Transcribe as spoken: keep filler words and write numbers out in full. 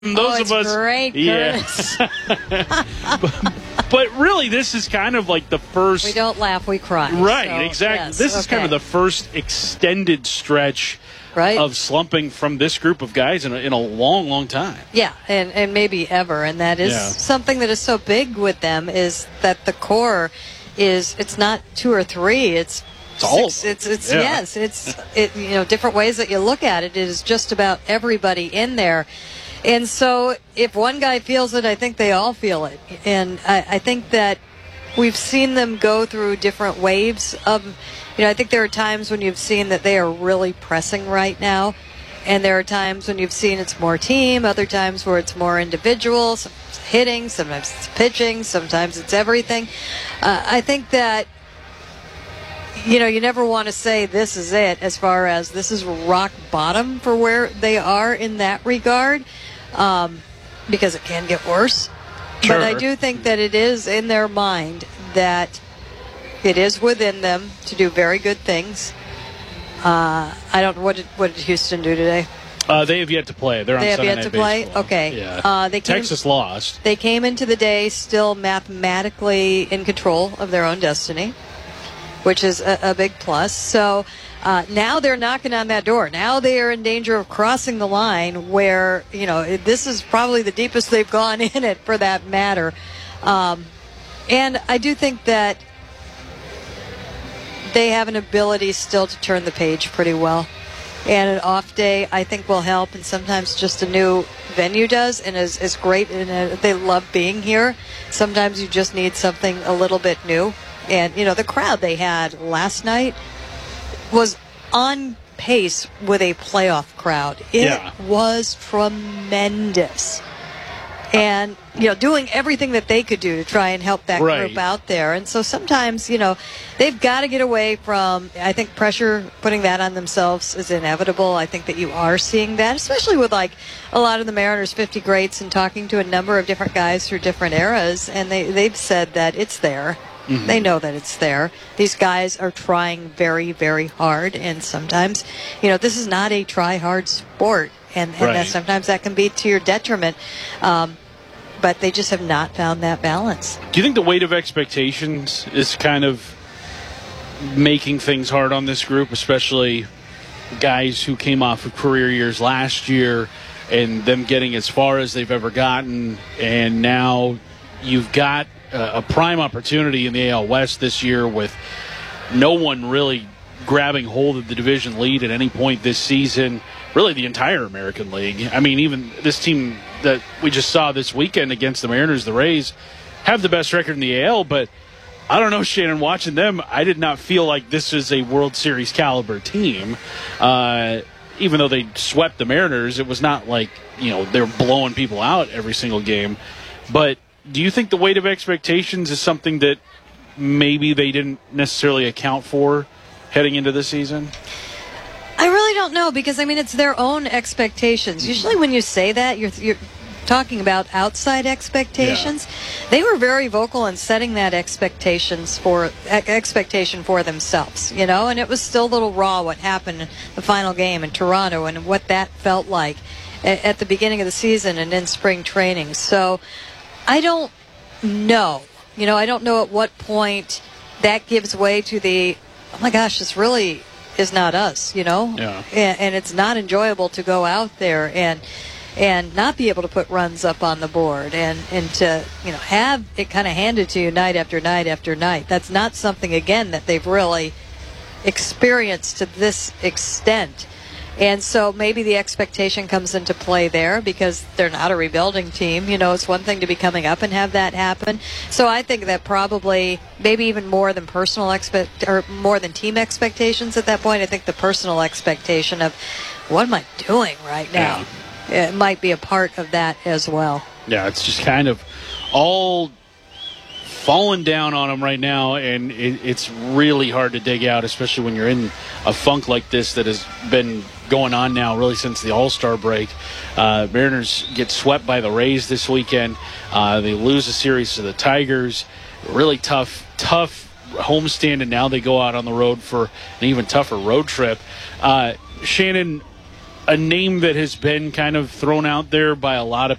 Those oh, it's of us, great, yes. but, but really, this is kind of like the first. We don't laugh, we cry. Right, so, exactly. Yes, this okay. is kind of the first extended stretch right. of slumping from this group of guys in a, in a long, long time. Yeah, and, and maybe ever. And that is Yeah. something that is so big with them is that the core is, it's not two or three, it's It's all six. of them. It's, it's, Yeah. yes, it's, it, you know, different ways that you look at it. It is just about everybody in there. And so if one guy feels it, I think they all feel it. And I, I think that we've seen them go through different waves of, you know, I think there are times when you've seen that they are really pressing right now. And there are times when you've seen it's more team, other times where it's more individual, sometimes it's hitting, sometimes it's pitching, sometimes it's everything. Uh, I think that, you know, you never want to say this is it as far as this is rock bottom for where they are in that regard, um, because it can get worse. Sure. But I do think that it is in their mind that it is within them to do very good things. Uh, I don't know, what did, what did Houston do today? Uh, they have yet to play. They're on They have Sunday yet Night to play? Baseball. Okay. Yeah. Uh, they came, Texas lost. They came into the day still mathematically in control of their own destiny, which is a, a big plus. So uh, now they're knocking on that door. Now they are in danger of crossing the line where, you know, this is probably the deepest they've gone in it for that matter. Um, and I do think that they have an ability still to turn the page pretty well. And an off day, I think, will help. And sometimes just a new venue does, and is, is great. And uh, they love being here. Sometimes you just need something a little bit new. And, you know, the crowd they had last night was on pace with a playoff crowd. It Yeah. was tremendous. And, you know, doing everything that they could do to try and help that Right. group out there. And so sometimes, you know, they've got to get away from, I think pressure, putting that on themselves is inevitable. I think that you are seeing that, especially with, like, a lot of the Mariners fifty greats and talking to a number of different guys through different eras. And they, they've said that it's there. Mm-hmm. They know that it's there. These guys are trying very, very hard. And sometimes, you know, this is not a try-hard sport. And, and Right. that sometimes that can be to your detriment. Um, but they just have not found that balance. Do you think the weight of expectations is kind of making things hard on this group, especially guys who came off of career years last year and them getting as far as they've ever gotten, and now you've got a, a prime opportunity in the A L West this year with no one really grabbing hold of the division lead at any point this season, really the entire American League. I mean, even this team that we just saw this weekend against the Mariners, the Rays, have the best record in the A L, but I don't know, Shannon, watching them, I did not feel like this is a World Series caliber team. Uh, even though they swept the Mariners, it was not like, you know, they're blowing people out every single game. But do you think the weight of expectations is something that maybe they didn't necessarily account for heading into the season? I really don't know, because, I mean, it's their own expectations. Usually when you say that, you're you're talking about outside expectations. Yeah. They were very vocal in setting that expectations for expectation for themselves, you know, and it was still a little raw what happened in the final game in Toronto and what that felt like at, at the beginning of the season and in spring training. So I don't know. You know, I don't know at what point that gives way to the, oh my gosh, this really is not us, you know? Yeah. And, and it's not enjoyable to go out there and and not be able to put runs up on the board and, and to, you know, have it kind of handed to you night after night after night. That's not something, again, that they've really experienced to this extent. And so maybe the expectation comes into play there because they're not a rebuilding team. You know, it's one thing to be coming up and have that happen. So I think that probably maybe even more than personal expect or more than team expectations at that point, I think the personal expectation of what am I doing right now? Yeah. It might be a part of that as well. Yeah, it's just kind of all falling down on them right now, and it, it's really hard to dig out, especially when you're in a funk like this that has been going on now really since the All-Star break. Uh, Mariners get swept by the Rays this weekend. Uh, they lose a series to the Tigers. Really tough, tough homestand, and now they go out on the road for an even tougher road trip. Uh, Shannon, a name that has been kind of thrown out there by a lot of